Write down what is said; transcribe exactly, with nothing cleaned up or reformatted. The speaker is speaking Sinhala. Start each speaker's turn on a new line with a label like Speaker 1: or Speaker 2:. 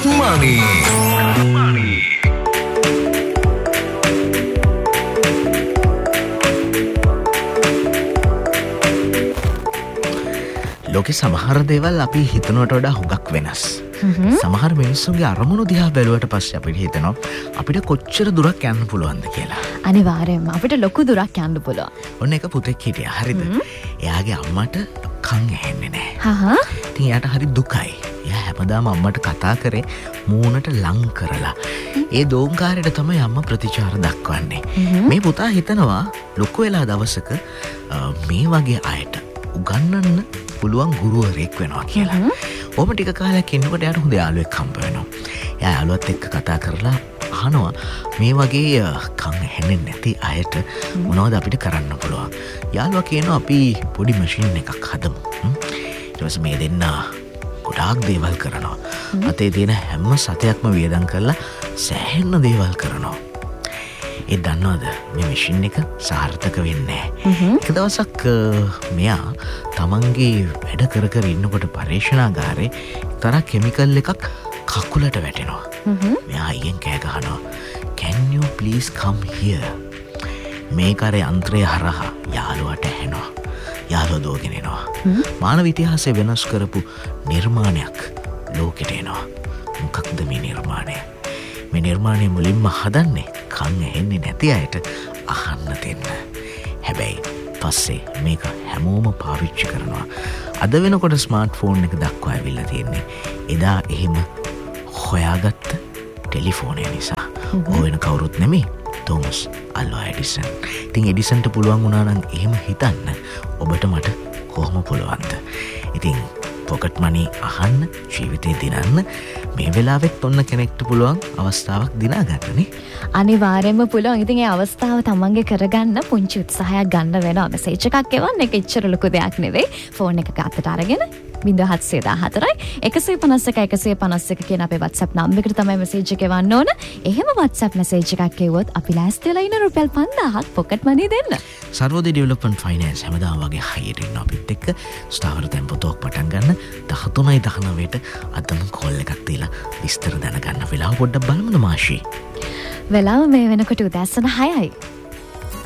Speaker 1: money. money. ලෝකේ සමහර දේවල් අපි හිතනවට වඩා හුඟක් වෙනස්. සමහර මිනිස්සුන්ගේ අරමුණු දිහා බැලුවට පස්සේ අපිට හිතෙනවා අපිට කොච්චර දුරක් යන්න පුළුවන්ද කියලා.
Speaker 2: අනිවාර්යයෙන්ම අපිට ලොකු දුරක් යන්න පුළුවන්.
Speaker 1: ඔන්න එක පුතෙක් හිටියා. හරිද? එයාගේ අම්මට කන් ඇහෙන්නේ නැහැ.
Speaker 2: හහ.
Speaker 1: ඉතින් එයාට හරි දුකයි. එයා හැමදාම අම්මට කතා කරේ මූණට ලං කරලා. ඒ දෝංකාරයට තමයි අම්මා ප්‍රතිචාර දක්වන්නේ. මේ පුතා හිතනවා ලොකු වෙලා දවසක මේ වගේ අයට උගන්වන්න පුළුවන් ගුරුවරයෙක් වෙනවා කියලා. ඔහොම ටික කාලයක් ඉන්නකොට යාට හොඳ යාළුවෙක් හම්බ වෙනවා. එයා යාළුවත් එක්ක කතා කරලා අහනවා මේ වගේ කන් ඇහෙන්නේ නැති අයට මොනවද අපිට කරන්න පුළුවන්. යාළුවා කියනවා අපි පොඩි මැෂින් එකක් හදමු. ඊට පස්සේ මේ දෙන්න ගොඩාක් දේවල් කරනවා. අතේ තියෙන හැම සතයක්ම වියදම් කරලා සෑහෙන දේවල් කරනවා. ඒ දන්නවද මේ මැෂින් එක සාර්ථක වෙන්නේ නැහැ. එක දවසක් මෙයා තමන්ගේ වැඩ කර කර ඉන්නකොට පරීක්ෂණාගාරේ එක්තරා කෙමිකල් එකක් කකුලට වැටෙනවා. මෙයා අයියෙන් කෑ ගහනවා can you please come here. මේක අර යන්ත්‍රය හරහා යාළුවට ඇහෙනවා. යාළුවා දෝගෙන එනවා. මානව ඉතිහාසයේ වෙනස් කරපු නිර්මාණයක් ලෝකෙට එනවා. මොකක්ද මේ නිර්මාණය? මේ නිර්මාණය මුලින්ම හදන්නේ කන් ඇහෙන්නේ නැති අයට අහන්න දෙන්න. හැබැයි පස්සේ මේක හැමෝම පාවිච්චි කරනවා. අද වෙනකොට ස්මාර්ට් ෆෝන් එක දක්වා ඇවිල්ලා තියෙන්නේ එදා එහෙම හොයාගත්ත ටෙලිෆෝනය නිසා. ඕ වෙන කවුරුත් නෙමෙයි තෝමස් අල්වා එඩිසන්. ඉතින් එඩිසන්ට පුළුවන් වුණා නම් එහෙම හිතන්න ඔබට මට කොහොම පුළුවන්ද? ඉතින් පොකට් මනි අහන්න ජීවිතේ දිනන්න මේ වෙලාවෙත් ඔන්න කෙනෙක්ට පුළුවන් අවස්ථාවක් දිනාගන්නනේ.
Speaker 2: අනිවාර්යයෙන්ම පුළුවන්. ඉතින් ඒ අවස්ථාව තමන්ගේ කරගන්න පුංචි උත්සාහයක් ගන්න වෙනවා. මෙසේජ් එකක් එවන්න. ඒක එච්චර ලොකු දෙයක් නෙවෙයි. ෆෝන් එක ගත්තට අරගෙන බිංදුව හත්සිය දාහතරයි එකසිය පනස් එක එකසිය පනස් එක කියන අපේ WhatsApp නම්බර් එකට තමයි මෙසේජ් එක එවන්න ඕන. එහෙම WhatsApp මෙසේජ් එකක් එවුවොත් අපි ලෑස්ති වෙලා ඉන්න රුපියල් පන්දාහක් පොකට් මනි දෙන්න.
Speaker 1: සර්වෝදය ඩෙවලොප්මන්ට් ෆයිනෑන්ස් හැමදාම වගේ හයියට ඉන්න අපිත් එක්ක ස්ථාවර තැන්පතක් පටන් ගන්න දහතුනයි දහනවයට අදම කෝල් එකක් දීලා විස්තර දැනගන්න. වෙලාව පොඩ්ඩක් බලමුද මාෂී?
Speaker 2: වෙලාව මේ වෙනකොට උදෑසන හයයි.